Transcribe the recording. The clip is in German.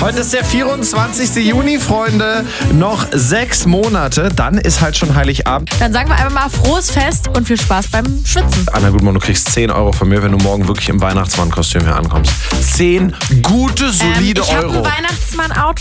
Heute ist der 24. Juni, Freunde. Noch 6 Monate, dann ist halt schon Heiligabend. Dann sagen wir einfach mal frohes Fest und viel Spaß beim Schwitzen. Anna Gutmann, du kriegst 10 Euro von mir, wenn du morgen wirklich im Weihnachtsmann-Kostüm hier ankommst. 10 gute, solide Ich habe Euro. ein Weihnachtsmann-Outfit.